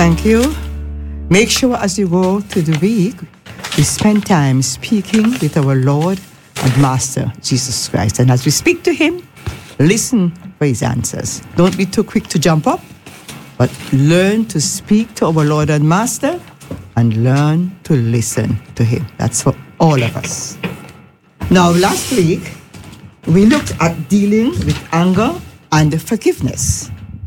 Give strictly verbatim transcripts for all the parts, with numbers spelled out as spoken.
Thank you. Make sure as you go through the week, we spend time speaking with our Lord and Master, Jesus Christ. And as we speak to him, listen for his answers. Don't be too quick to jump up, but learn to speak to our Lord and Master and learn to listen to him. That's for all of us. Now, last week, we looked at dealing with anger and forgiveness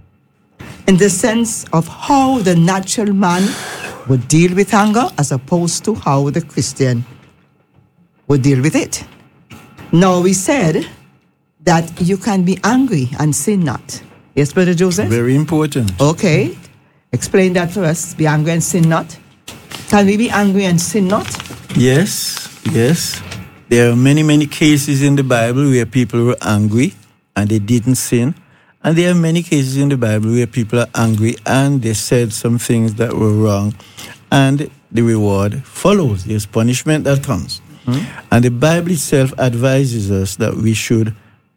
in the sense of how the natural man would deal with anger as opposed to how the Christian would deal with it. Now, we said that you can be angry and sin not. Yes, Brother Joseph? Very important. Okay. Explain that for us. Be angry and sin not. Can we be angry and sin not? Yes, yes. There are many, many cases in the Bible where people were angry and they didn't sin. And there are many cases in the Bible where people are angry and they said some things that were wrong. And the reward follows. There's punishment that comes. Mm-hmm. And the Bible itself advises us that we should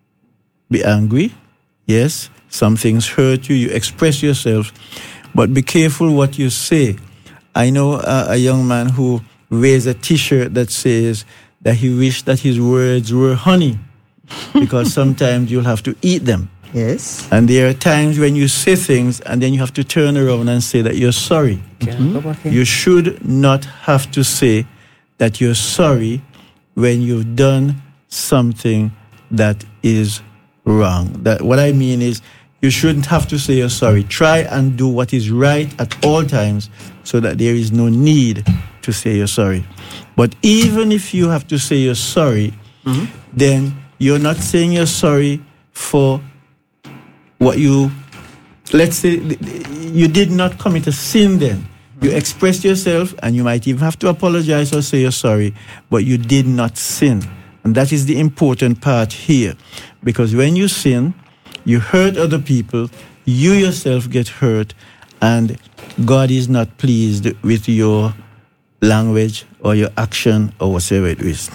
be angry. Yes, some things hurt you. You express yourself. But be careful what you say. I know uh, a young man who wears a T-shirt that says that he wished that his words were honey because sometimes you'll have to eat them. Yes. And there are times when you say things and then you have to turn around and say that you're sorry. Mm-hmm. You should not have to say that you're sorry when you've done something that is wrong. That what I mean is you shouldn't have to say you're sorry. Try and do what is right at all times so that there is no need to say you're sorry. But even if you have to say you're sorry, mm-hmm. then you're not saying you're sorry for what you, let's say, you did not commit a sin then. You expressed yourself and you might even have to apologize or say you're sorry, but you did not sin. And that is the important part here. Because when you sin, you hurt other people, you yourself get hurt, and God is not pleased with your language or your action or whatever it is.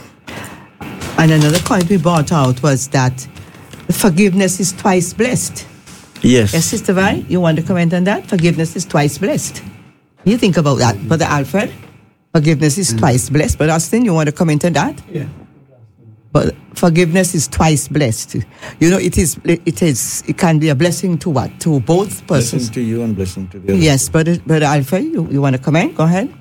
And another point we brought out was that forgiveness is twice blessed. Yes. Yes, Sister Vi, you want to comment on that? Forgiveness is twice blessed. You think about that, Brother Alfred? Forgiveness is mm. twice blessed. But Austin, you want to comment on that? Yeah. But forgiveness is twice blessed. You know, it is. It is. It can be a blessing to what? To both persons. Blessing to you and blessing to the other. Yes, Brother, Brother Alfred, you, you want to comment? Go ahead.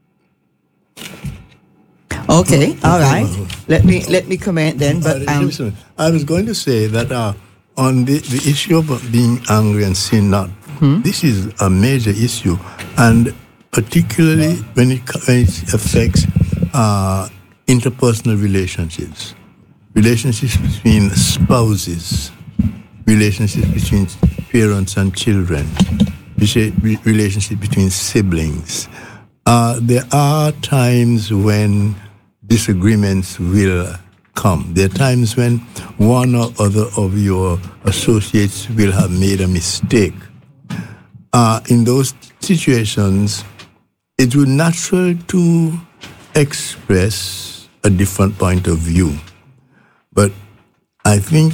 Okay, all right. Let me let me comment then. But um, I was going to say that uh, on the, the issue of being angry and sin not, hmm? this is a major issue, and particularly when it when it affects uh, interpersonal relationships, relationships between spouses, relationships between parents and children, relationships between siblings. Uh, there are times when disagreements will come. There are times when one or other of your associates will have made a mistake. Uh, in those situations, it would be natural to express a different point of view. But I think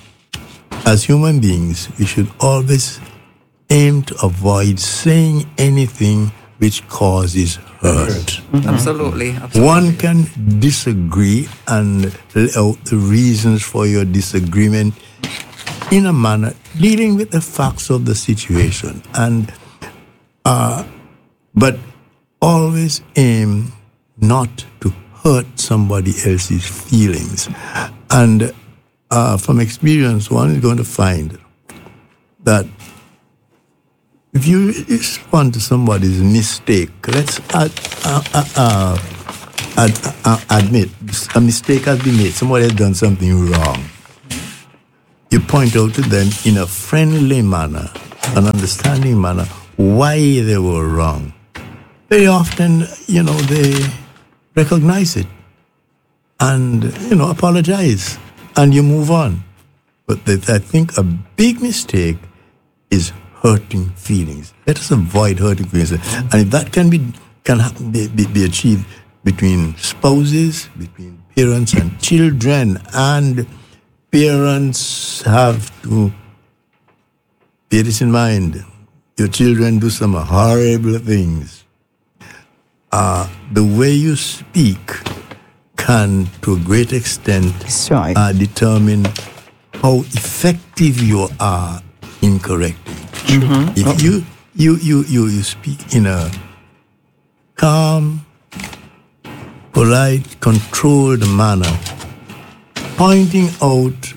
as human beings, we should always aim to avoid saying anything which causes hurt. Mm-hmm. Absolutely, absolutely. One can disagree and lay out the reasons for your disagreement in a manner dealing with the facts of the situation, and uh, but always aim not to hurt somebody else's feelings. And uh, from experience, one is going to find that if you respond to somebody's mistake, let's ad, uh, uh, uh, ad, uh, admit a mistake has been made. Somebody has done something wrong. You point out to them in a friendly manner, an understanding manner, why they were wrong. Very often, you know, they recognize it and, you know, apologize, and you move on. But the, I think a big mistake is hurting feelings. Let us avoid hurting feelings. And if that can be can be, be, be achieved between spouses, between parents and children, and parents have to bear this in mind. your children do some horrible things, uh, the way you speak can, to a great extent, right. uh, determine how effective you are in correcting. Mm-hmm. If okay. you, you, you, you, you speak in a calm, polite, controlled manner, pointing out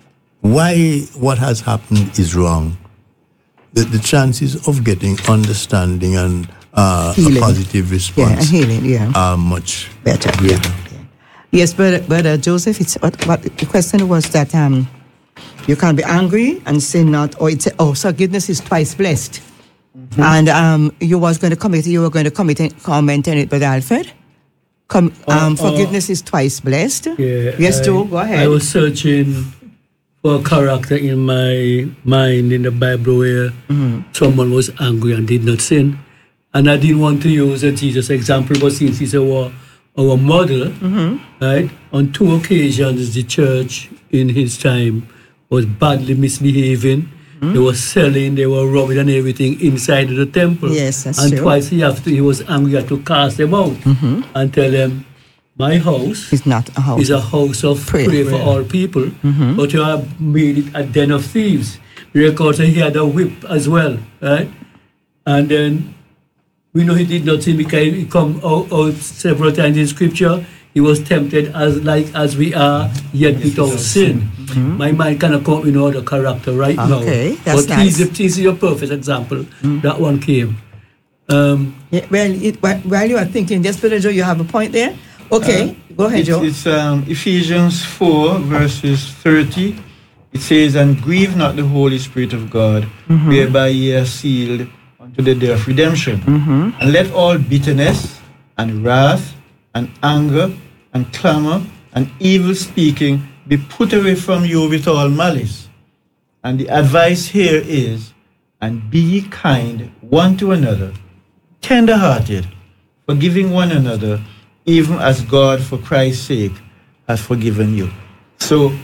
why what has happened is wrong, the, the chances of getting understanding and uh, a positive response yeah, and healing, yeah. are much better. greater. Yeah. Yeah. Yes, but but uh, Joseph, it's what, what the question was that um, you can't be angry and sin not, or it's oh forgiveness is twice blessed, mm-hmm. and um, you was going to commit, you were going to commit comment on it, but Alfred. Com- um, uh, forgiveness uh, is twice blessed. Yeah, yes, I, Joe, go ahead. I was searching for a character in my mind in the Bible where mm-hmm. someone was angry and did not sin. And I didn't want to use a Jesus example, but since he's our, our model, mm-hmm. right, on two occasions the church in his time was badly misbehaving. Mm-hmm. They were selling, they were robbing and everything inside of the temple. Yes, that's and true. twice he, have to, he was angry to cast them out mm-hmm. and tell them, my house is not a house. Is a house of prayer, prayer for all people, mm-hmm. but you have made it a den of thieves. Because he had a whip as well, right? And then we know he did not sin because he come out, out several times in Scripture. He was tempted as like as we are, yet yes, without sin. Mm-hmm. My mind cannot come up with no other character right okay, now. Okay, that's but nice. But he's your perfect example. Mm-hmm. That one came. Um, yeah, well, it, while you are thinking, just Brother Joe, you have a point there? Okay, uh, go ahead, it's, Joe. It's um, Ephesians four, verses thirty. It says, and grieve not the Holy Spirit of God, mm-hmm. whereby ye are sealed unto the day of redemption. Mm-hmm. And let all bitterness and wrath and anger and clamor and evil speaking be put away from you with all malice. And the advice here is, and be ye kind one to another, tender-hearted, forgiving one another, even as God, for Christ's sake, has forgiven you. So,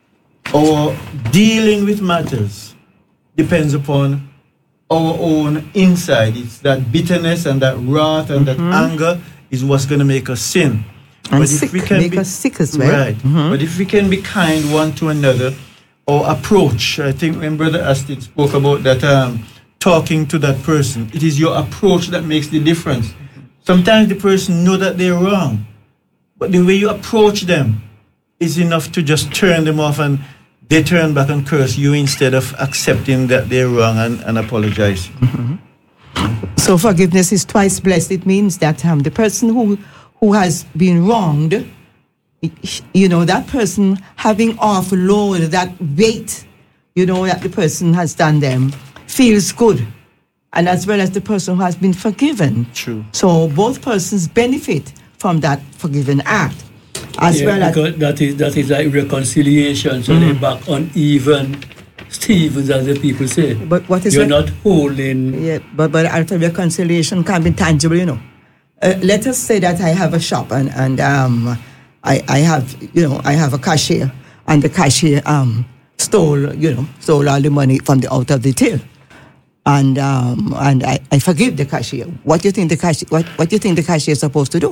our dealing with matters depends upon our own inside. It's that bitterness and that wrath and mm-hmm. that anger is what's going to make us sin. And but sick, if we can make be, us sick as well. Right. Mm-hmm. But if we can be kind one to another, our approach, I think when Brother Astin spoke about that, um, talking to that person, it is your approach that makes the difference. Sometimes the person know that they're wrong, but the way you approach them is enough to just turn them off and they turn back and curse you instead of accepting that they're wrong and, and apologize. Mm-hmm. So forgiveness is twice blessed. It means that um, the person who, who has been wronged, you know, that person having offload that weight, you know, that the person has done them, feels good. And as well as the person who has been forgiven. True. So both persons benefit from that forgiven act. As yeah, well as that is that is like reconciliation. So mm-hmm. they're back on even Stevens, as the people say. But what is You're rec- not holding. Yeah, but but after reconciliation can be tangible, you know. Uh, let us say that I have a shop and and um I I have you know I have a cashier and the cashier um stole you know stole all the money from the out of the till. And um, and I, I forgive the cashier. What do you think the cashier? What what do you think the cashier is supposed to do?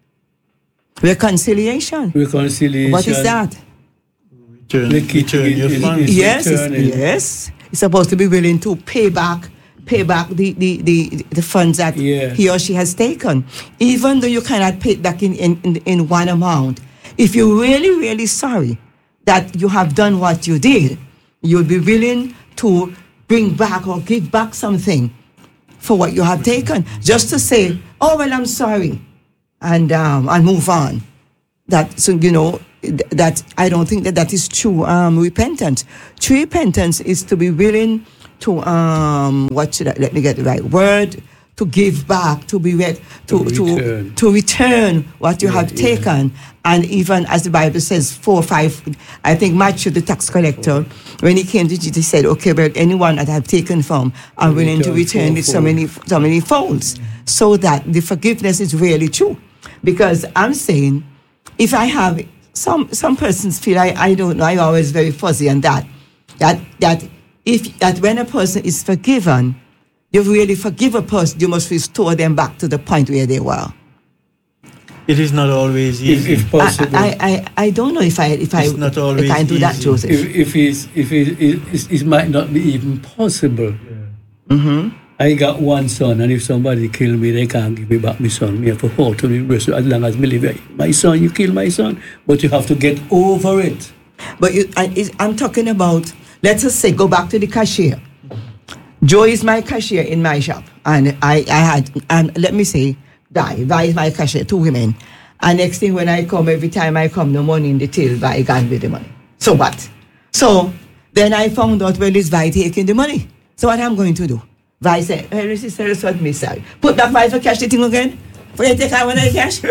Reconciliation. Reconciliation. What is that? Return, return your funds. Yes, it's, yes. He's supposed to be willing to pay back, pay back the the, the, the funds that yeah. he or she has taken, even though you cannot pay it back in, in, in, in one amount. If you're really really sorry that you have done what you did, you'll be willing to bring back or give back something for what you have taken, just to say, oh, well, I'm sorry, and um, and move on. That, so, you know, th- that I don't think that that is true um, repentance. True repentance is to be willing to, um, what should I, let me get the right word, to give back, to be re- to, to, to, return. to return what you yeah, have taken. Yeah. And even as the Bible says, four or five, I think Matthew, the tax collector, when he came to Jesus, he said, okay, but anyone that I have taken from, I'm willing return to return it so many, so many folds, mm-hmm. so that the forgiveness is really true. Because I'm saying, if I have, some some persons feel, I, I don't know, I'm always very fuzzy on that, that, that if, that when a person is forgiven, you really forgive a person, you must restore them back to the point where they were. It is not always If, easy. if possible. I, I, I, I don't know if I if I It's not always if I do that, easy. Joseph. if if it's, if it, it, it might not be even possible. Mm-hmm. I got one son, and if somebody kill me, they can't give me back my son. Me have to hold to the rest as long as me live. My son, you kill my son, but you have to get over it. But you, I, is- I'm talking about, let's just say, go back to the cashier. Joe is my cashier in my shop, and I, I had, and let me say, Die, Vi is my cashier, two women. And next thing when I come, every time I come, the money in the till, Vi gone with the money. So what? So then I found out, well, it's Vi taking the money. So what I'm going to do? Vi said, hey, sister, that's what me sorry. Put back five for cash the thing again. For you take out one of the cash.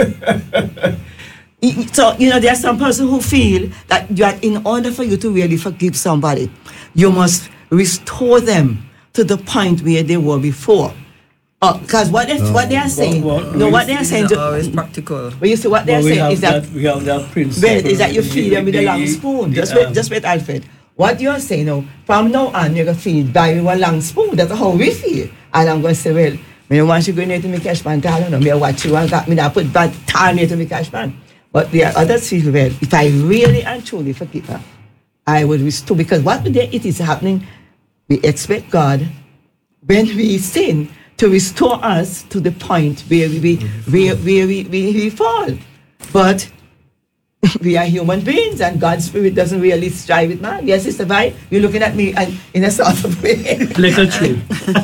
So, you know, there are some person who feel that you are, in order for you to really forgive somebody, you must restore them to the point where they were before. Because what, they- what they are saying, What- what- no, what they are saying, It's to, always practical. but you see, what they are But we saying have is that, that, we have that principle. wait, is that you feed them with a long The- spoon. Just the, wait, um, just wait, Alfred. What you are saying now, from now on, you're going to feed by with a long spoon. That's how we feel. And I'm going to say, well, me don't want you going into my cash man, I don't know, me watch you and got me now put bad time into my cash man. But there are others feel, well, if I really and truly forgive her, I would restore, because what today it is happening, we expect God, when we sin, to restore us to the point where we, we, where, where we, we, we fall. But we are human beings, and God's spirit doesn't really strive with man. Yes, Sister Vi, you're looking at me and in a sort of way. Little true.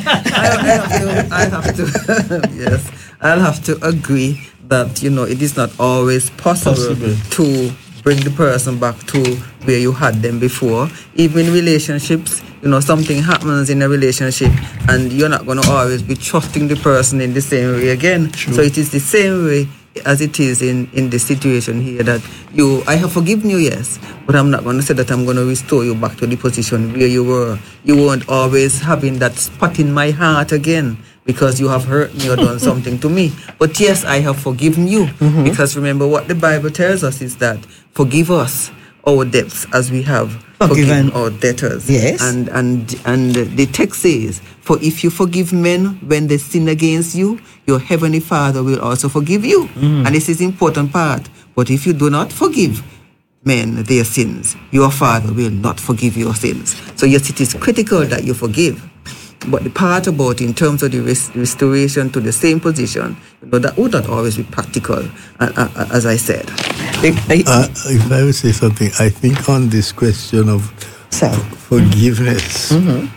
I, I have to, I have to yes, I'll have to agree that, you know, it is not always possible, Possible. to bring the person back to where you had them before. Even in relationships, you know, something happens in a relationship and you're not going to always be trusting the person in the same way again. So it is the same way as it is in, in the situation here, that you, I have forgiven you, yes, but I'm not going to say that I'm going to restore you back to the position where you were. You weren't always having that spot in my heart again because you have hurt me or done something to me. But yes, I have forgiven you, Mm-hmm. because remember what the Bible tells us is that forgive us our debts as we have Forgiven. forgiven our debtors. Yes. And and and the text says, for if you forgive men when they sin against you, your heavenly Father will also forgive you. And this is the important part. But if you do not forgive men their sins, your Father will not forgive your sins. So yes, it is critical that you forgive. But the part about in terms of the res- restoration to the same position, you know, that would not always be practical, uh, uh, as I said. Uh, if I would say something, I think on this question of So, forgiveness,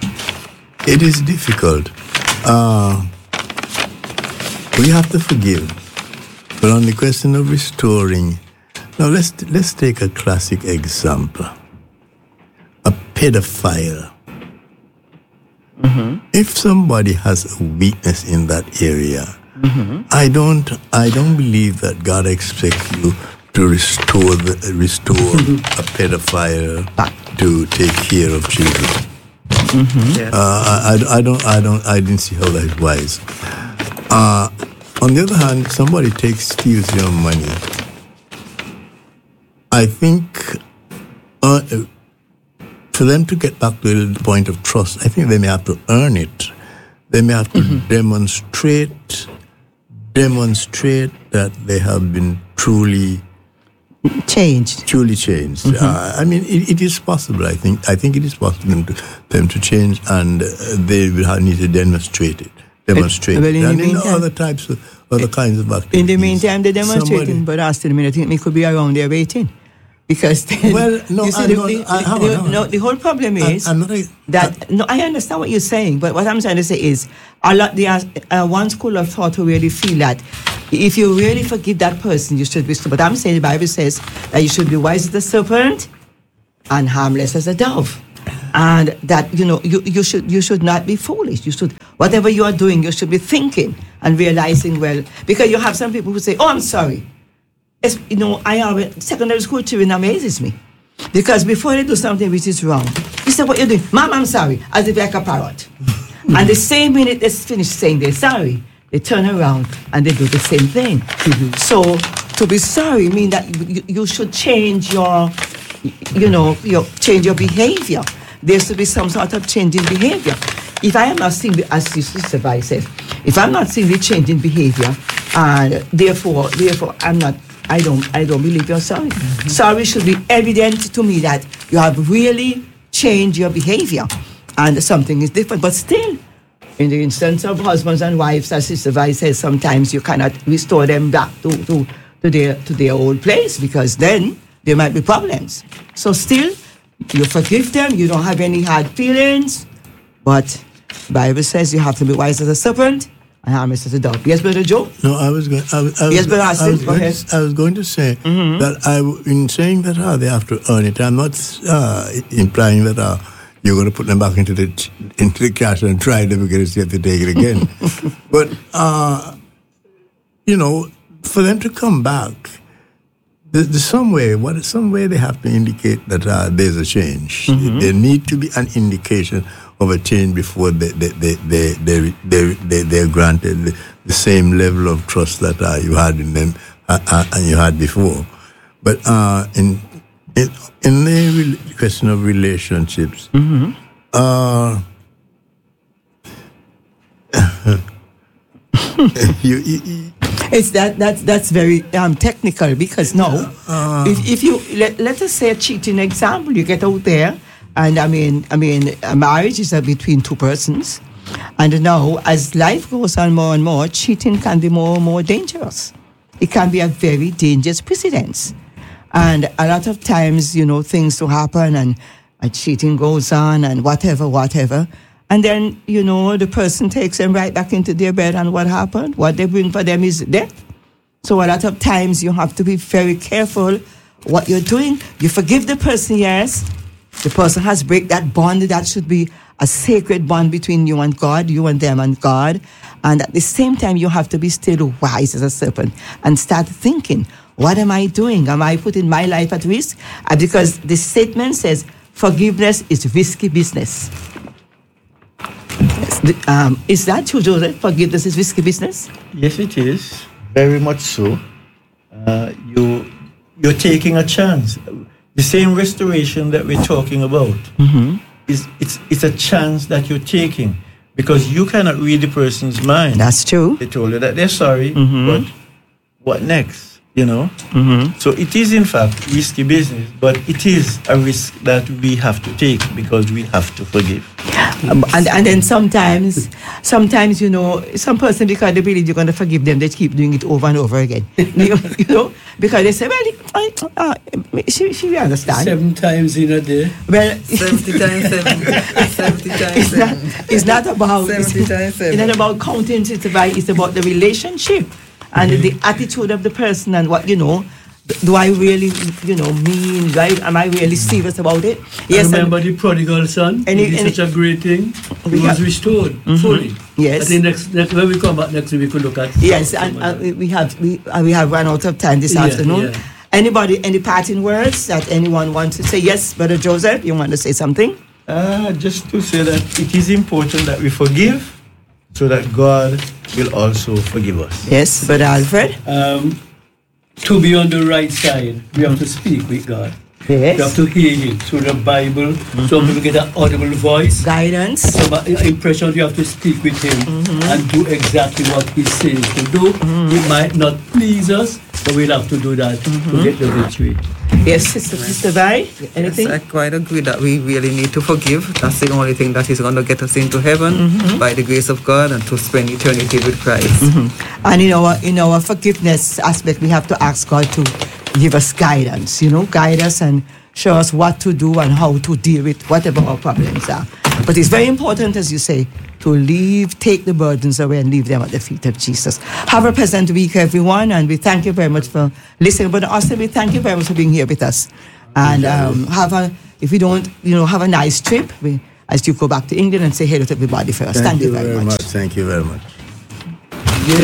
it is difficult. Uh, we have to forgive, but on the question of restoring, now let's let's take a classic example: a pedophile. If somebody has a weakness in that area, I don't I don't believe that God expects you to restore the, restore a pedophile to take care of children. Yeah. Uh, I, I don't I don't I didn't see how that is wise. Uh, on the other hand, somebody takes steals your money. I think uh, for them to get back to the point of trust, I think they may have to earn it. They may have to demonstrate demonstrate that they have been truly changed. truly changed. Uh, I mean, it, it is possible. I think. I think it is possible to, for them to change, and uh, they will have, need to demonstrate it. Demonstrate well, it. in the And in meantime- other types of other kinds of activities. In the meantime, they're demonstrating, Somebody- but I still I think me could be around there waiting. Because then, Well, no, you see, I the, don't- the, I- hold the- on, hold no, on. the whole problem I- is I'm not a- that, no, I understand what you're saying, but what I'm trying to say is, a lot, there are uh, one school of thought who really feel that if you really forgive that person, you should restore. But I'm saying the Bible says that you should be wise as a serpent and harmless as a dove. And that, you know, you, you should you should not be foolish. You should, whatever you are doing, you should be thinking and realizing, well, because you have some people who say, oh, I'm sorry. It's, you know, I have a secondary school children amazes me. Because before they do something which is wrong, you say, what you're doing? Mom, I'm sorry. As if like a parrot. And the same minute they finish saying they're sorry, they turn around and they do the same thing. So to be sorry means that you, you should change your, you know, your, change your behavior. There should be some sort of change in behavior. if I am not seeing, the, as Sister Vi said, if I'm not seeing the change in behavior, and therefore, therefore, I'm not, I don't, I don't believe you're sorry. Mm-hmm. Sorry should be evident to me that you have really changed your behavior, and something is different. But still, in the instance of husbands and wives, as Sister Vi says, sometimes you cannot restore them back to, to, to their to their old place, because then there might be problems. So still, you forgive them. You don't have any hard feelings, but the Bible says you have to be wise as a serpent and harmless as a dove. Yes, Brother Joe? No, I was going. I was, I was, yes, Brother Austin, I was, go going, ahead. to, I was going to say mm-hmm. that I, in saying that uh, they have to earn it, I'm not uh, implying that uh, you're going to put them back into the into the cash and try them again and see if they take it again. But uh, you know, for them to come back, there's, there's some way. What some way they have to indicate that uh, there's a change. Mm-hmm. There need to be an indication of a change before they they they they they they, they they're granted the, the same level of trust that uh, you had in them uh, uh, and you had before. But uh, in in in the re- question of relationships, mm-hmm. uh, you, you, you It's that that's that's very um, technical, because now, uh, if if you let, let us say a cheating example, you get out there, and I mean I mean a marriage is uh, between two persons, and now as life goes on more and more, cheating can be more and more dangerous. It can be a very dangerous precedence, and a lot of times, you know, things will happen, and uh, cheating goes on, and whatever whatever. And then, you know, the person takes them right back into their bed, and what happened? What they bring for them is death. So a lot of times you have to be very careful what you're doing. You forgive the person, yes. The person has break that bond. That should be a sacred bond between you and God, you and them and God. And at the same time, you have to be still wise as a serpent and start thinking, what am I doing? Am I putting my life at risk? Uh, because the statement says, forgiveness is risky business. Um, is that true, Joseph? Forgiveness is risky business? Yes, it is. Very much so. Uh, you, you're taking a chance. The same restoration that we're talking about, mm-hmm. is it's, it's a chance that you're taking, because you cannot read the person's mind. That's true. They told you that they're sorry, mm-hmm. but what next? You know? Mm-hmm. So it is, in fact, risky business, but it is a risk that we have to take, because we have to forgive. Um, and, and then sometimes, sometimes, you know, some person, because they believe you're going to forgive them, they keep doing it over and over again. you, you know, because they say, well, I, uh, she, she will understand. Seven times in a day. Well, seventy times seven. seventy times it's seven. Not, it's not about, seventy times seven. It's not about counting, it's about, it's about the relationship and mm-hmm. the attitude of the person, and what, you know, do I really, you know, mean, do I, am I really serious about it? Yes. I remember the prodigal son. And he did such a great thing. He was have, restored mm-hmm. fully. Yes. I think next, next, when we come back next week, we could look at. Yes, and uh, we have we uh, we have run out of time this yeah, afternoon. Yeah. Anybody, any parting words that anyone wants to say? Yes, Brother Joseph, you want to say something? Uh, just to say that it is important that we forgive, so that God will also forgive us. Yes, Brother Alfred. Um, To be on the right side, we have to speak with God. Yes. We have to hear Him through the Bible. Mm-hmm. Some people get an audible voice. Guidance. Some impressions, you have to speak with Him mm-hmm. and do exactly what He says to do. Mm-hmm. It might not please us, but we'll have to do that mm-hmm. to get the victory. Yes, Sister, Sister Vi, anything? Yes, I quite agree that we really need to forgive. That's the only thing that is going to get us into heaven mm-hmm. by the grace of God, and to spend eternity with Christ. Mm-hmm. And in our in our forgiveness aspect, we have to ask God to give us guidance, you know, guide us and show us what to do and how to deal with whatever our problems are. But it's very important, as you say, to leave, take the burdens away and leave them at the feet of Jesus. Have a pleasant week, everyone, and we thank you very much for listening. But also, we thank you very much for being here with us. And um, have a, if you don't, you know, have a nice trip we, as you go back to England, and say hello to everybody first. Thank, thank you you very, very much. much. Thank you very much.